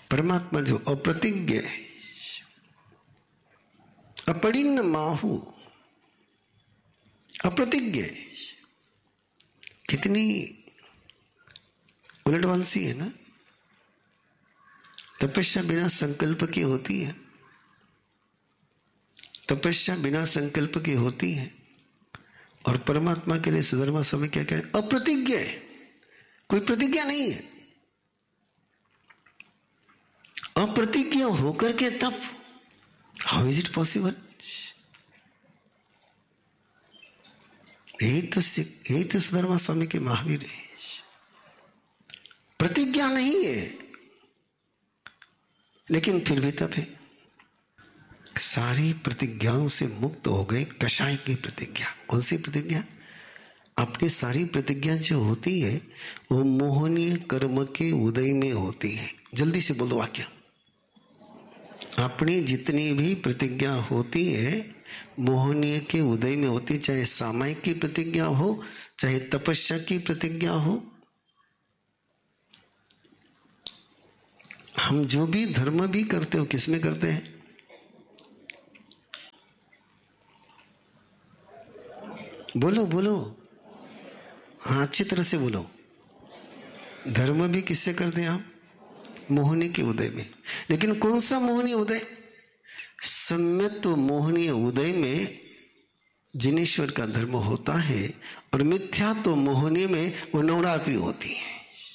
परमात्मा जो अप्रतिज्ञ है, अपरिन्न माहु, अप्रतिज्ञ, कितनी उलटवंशी है ना। तपस्या बिना संकल्प की होती है, तपस्या बिना संकल्प की होती है। और परमात्मा के लिए सुधर्मा स्वामी क्या कह रहे? अप्रतिज्ञ है, कोई प्रतिज्ञा नहीं है। अप्रतिज्ञ होकर के तप, हाउ इज इट पॉसिबल? यही तो सुधर्मा स्वामी के महावीर है। प्रतिज्ञा नहीं है, लेकिन फिर भी तप है। सारी प्रतिज्ञाओं से मुक्त हो गए। कषाय की प्रतिज्ञा, कौन सी प्रतिज्ञा? अपनी सारी प्रतिज्ञा जो होती है वो मोहनीय कर्म के उदय में होती है। जल्दी से बोलो वाक्य। अपनी जितनी भी प्रतिज्ञा होती है मोहनीय के उदय में होती है, चाहे सामायिक की प्रतिज्ञा हो, चाहे तपस्या की प्रतिज्ञा हो। हम जो भी धर्म भी करते हो किसमें करते हैं? बोलो बोलो, हाँ अच्छी तरह से बोलो। धर्म भी किससे करते हैं आप? मोहनी के उदय में। लेकिन कौन सा मोहनीय उदय? सम्यक तो मोहनीय उदय में जिनेश्वर का धर्म होता है, और मिथ्या तो मोहनीय में वो नवरात्रि होती है।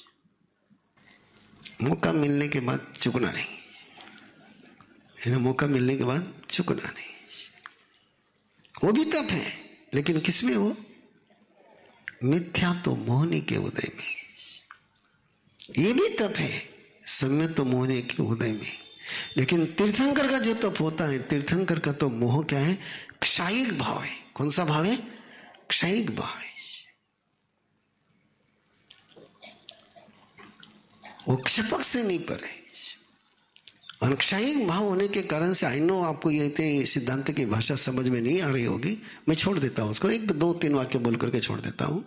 मौका मिलने के बाद चुकना नहीं है ना, मौका मिलने के बाद चुकना नहीं। वो भी तप है, लेकिन किसमें? वो मिथ्या तो मोहनी के उदय में। ये भी तप है, सम्य तो मोहनी के उदय में। लेकिन तीर्थंकर का जो तप होता है, तीर्थंकर का तो मोह क्या है? क्षायिक भाव है। कौन सा भाव है? क्षायिक भाव है। वो क्षपक से नहीं पर है। और क्षायिक भाव होने के कारण से, आई नो आपको ये इतनी सिद्धांत की भाषा समझ में नहीं आ रही होगी, मैं छोड़ देता हूं उसको, एक दो तीन वाक्य बोल करके छोड़ देता हूं।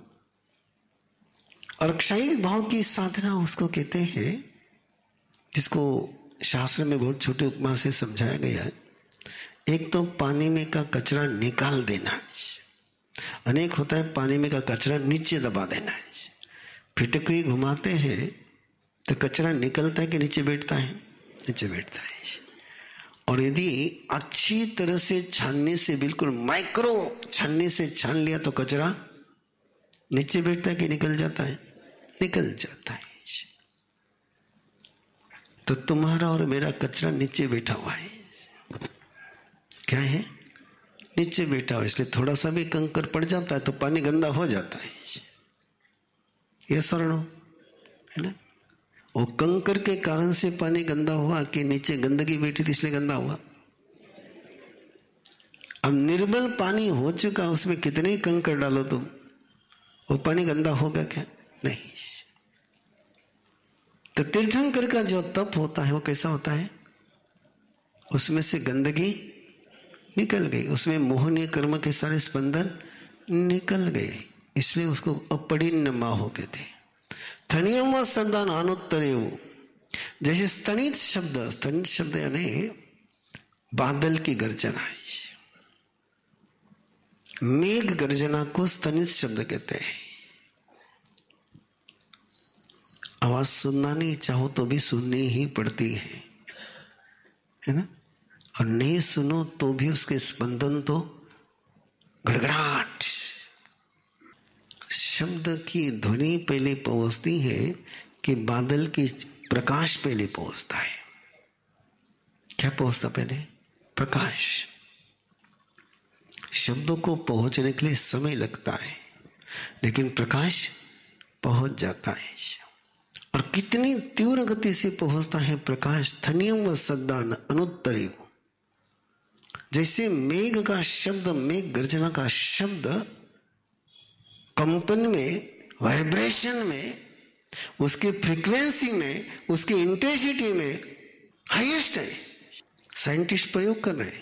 और क्षायिक भाव की साधना उसको कहते हैं जिसको शास्त्र में बहुत छोटे उपमा से समझाया गया है। एक तो पानी में का कचरा निकाल देना, अनेक होता है पानी में का कचरा नीचे दबा देना। फिटकरी घुमाते हैं तो कचरा निकलता है कि नीचे बैठता है? नीचे बैठता है। और यदि अच्छी तरह से छानने से, बिल्कुल माइक्रो छानने से छान लिया तो कचरा नीचे बैठता है कि निकल जाता है? निकल जाता है। तो तुम्हारा और मेरा कचरा नीचे बैठा हुआ है। क्या है? नीचे बैठा हुआ। इसलिए थोड़ा सा भी कंकर पड़ जाता है तो पानी गंदा हो जाता है। ये स्वर्णो है ना। वो कंकर के कारण से पानी गंदा हुआ कि नीचे गंदगी बैठी थी इसलिए गंदा हुआ? अब निर्मल पानी हो चुका, उसमें कितने ही कंकर डालो तुम, वो पानी गंदा होगा क्या? नहीं। तो तीर्थंकर का जो तप होता है वो कैसा होता है? उसमें से गंदगी निकल गई, उसमें मोहनीय कर्म के सारे स्पंदन निकल गए, इसलिए उसको अपरिन्न माहो कहते हैं। थनियम संदान अनुत्तरे, जैसे स्तनित शब्द यानी बादल की गर्जना है। मेघ गर्जना को स्तनित शब्द कहते हैं। आवाज सुनना नहीं चाहो तो भी सुननी ही पड़ती है ना। और नहीं सुनो तो भी उसके स्पंदन तो गड़गड़ाहट, शब्द की ध्वनि पहले पहुंचती है कि बादल की प्रकाश पहले पहुंचता है। क्या पहुंचता पहले? प्रकाश। शब्दों को पहुंचने के लिए समय लगता है, लेकिन प्रकाश पहुंच जाता है। और कितनी तीव्र गति से पहुंचता है प्रकाश। थनियम सद्दान अनुत्तरे, जैसे मेघ का शब्द, मेघ गर्जना का शब्द कंपन में, वाइब्रेशन में, उसके फ्रीक्वेंसी में, उसके इंटेंसिटी में हाईएस्ट है। साइंटिस्ट प्रयोग कर रहे हैं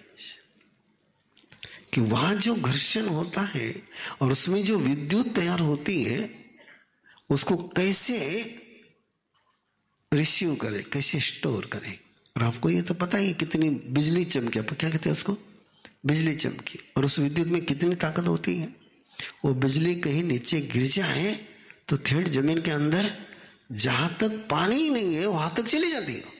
कि वहां जो घर्षण होता है और उसमें जो विद्युत तैयार होती है उसको कैसे रिसीव करे, कैसे स्टोर करे। और आपको ये तो पता ही कितनी बिजली चमकी, आप क्या कहते हैं उसको, बिजली चमकी, और उस विद्युत में कितनी ताकत होती है। वो बिजली कहीं नीचे गिर जाए तो ठेठ जमीन के अंदर जहां तक पानी ही नहीं है वहां तक चली जाती है।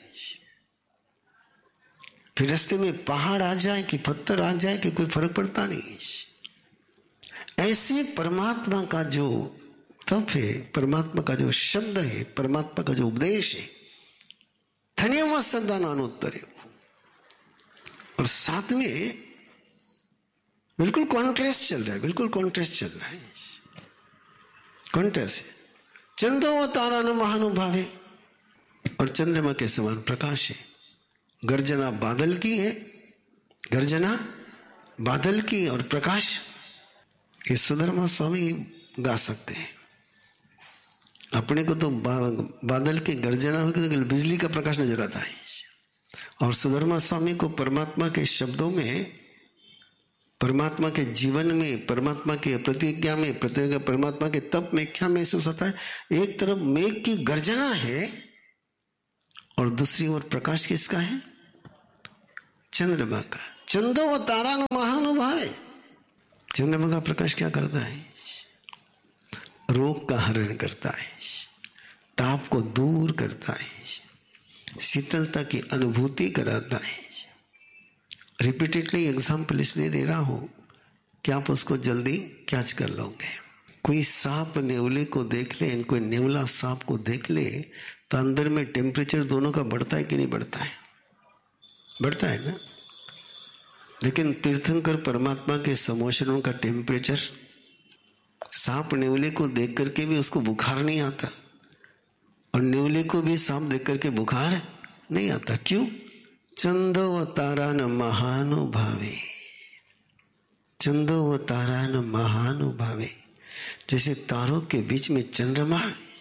फिर रास्ते में पहाड़ आ जाए कि पत्थर आ जाए कि कोई फर्क पड़ता नहीं। ऐसे परमात्मा का जो तप है, परमात्मा का जो शब्द है, परमात्मा का जो उपदेश है, धन्यवाद संतान अनुत्तर। और साथ में बिल्कुल कॉन्ट्रास्ट चल रहा है, बिल्कुल कॉन्ट्रास्ट चल रहा है। कॉन्ट्रास्ट है, चंदो व तारा न महानुभावे, और चंद्रमा के समान प्रकाश है। गर्जना बादल की है, गर्जना बादल की, और प्रकाश ये सुधर्मा स्वामी गा सकते हैं। अपने को तो बादल की गर्जना होगी तो बिजली का प्रकाश नजर आता है, और सुधर्मा स्वामी को परमात्मा के शब्दों में, परमात्मा के जीवन में, परमात्मा के प्रतिज्ञा में, परमात्मा के तप में क्या महसूस होता है। एक तरफ मेघ की गर्जना है और दूसरी ओर प्रकाश किसका है, चंद्रमा का। चंदो व तारा न महानुभावे, चंद्रमा का प्रकाश क्या करता है, रोग का हरण करता है, ताप को दूर करता है, शीतलता की अनुभूति कराता है। रिपीटेडली एग्जाम्पल इसलिए दे रहा हूं कि आप उसको जल्दी कैच कर लोगे। कोई सांप नेवले को देख ले, कोई नेवला सांप को देख ले तो अंदर में टेम्परेचर दोनों का बढ़ता है कि नहीं बढ़ता है, बढ़ता है ना। लेकिन तीर्थंकर परमात्मा के समोशनों का टेम्परेचर, सांप नेवले को देख करके भी उसको बुखार नहीं आता, और नेवले को भी सांप देख करके बुखार नहीं आता। क्यों? चंदो व तारा न महानुभावे, चंदो व तारा न महानुभावे। जैसे तारों के बीच में चंद्रमा,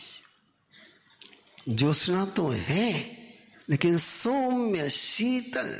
ज्योत्सना तो है लेकिन सौम्य शीतल,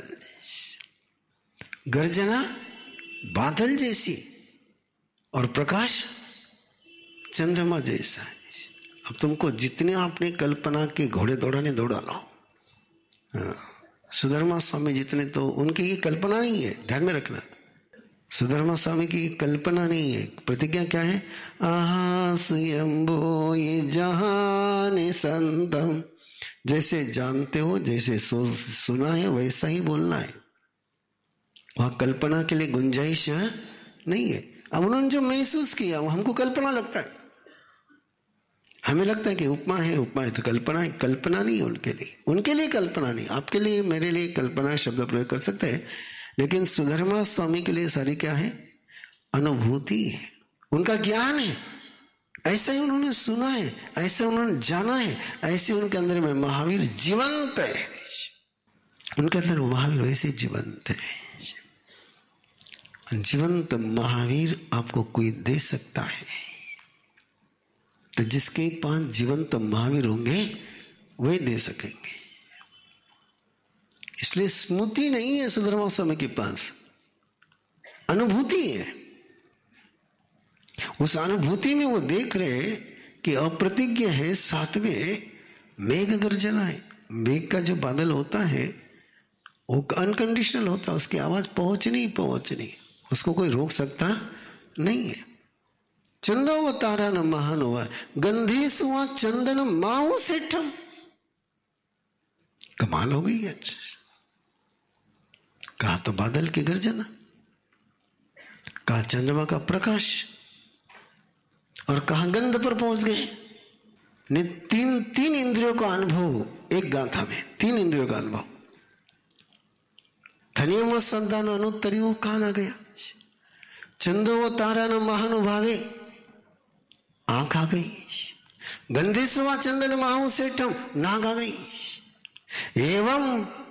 गर्जना बादल जैसी, और प्रकाश चंद्रमा जैसा है। अब तुमको जितने आपने कल्पना के घोड़े दौड़ाने दौड़ा लो, सुधर्मा स्वामी जितने, तो उनकी ये कल्पना नहीं है, ध्यान में रखना। सुधर्मा स्वामी की कल्पना नहीं है। प्रतिज्ञा क्या है, आहा स्वयंभो ये जहान संतम, जैसे जानते हो, जैसे सुना है वैसा ही बोलना है, वहां कल्पना के लिए गुंजाइश नहीं है। अब उन्होंने जो महसूस किया वो हमको कल्पना लगता है, हमें लगता है कि उपमा है, उपमा है तो कल्पना है, कल्पना नहीं है उनके लिए कल्पना नहीं। आपके लिए, मेरे लिए कल्पना शब्द प्रयोग कर सकते हैं, लेकिन सुधर्मा स्वामी के लिए सारी क्या है, अनुभूति है, उनका ज्ञान है। ऐसा ही उन्होंने सुना है, ऐसा उन्होंने जाना है, ऐसे उनके अंदर में महावीर जीवंत है, उनके अंदर महावीर वैसे जीवंत है। जीवंत महावीर आपको कोई दे सकता है, तो जिसके पास जीवंत महावीर होंगे वे दे सकेंगे। इसलिए स्मृति नहीं है सुधर्मा स्वामी के पास, अनुभूति है। उस अनुभूति में वो देख रहे कि अप्रतिज्ञ है, साथ में मेघ गर्जना है। मेघ का जो बादल होता है वो अनकंडीशनल होता है, उसकी आवाज पहुंचनी, उसको कोई रोक सकता नहीं है। चंदो व तारा न महानुवा, गंधे सुआ चंदन माहू सेठम। कमाल हो गई है। कहा तो बादल की गर्जना, कहा चंद्रमा का प्रकाश, और कहा गंध पर पहुंच गए। ने तीन इंद्रियों का अनुभव एक गाथा में, तीन इंद्रियों का अनुभव। धनियम संतान अनुत्तरी वो कहां आ गया। चंदो व तारा न महानुभावे, आंख आ गई। गंधे सुवा चंदन माहू सेठम, नाग आ गई। एवं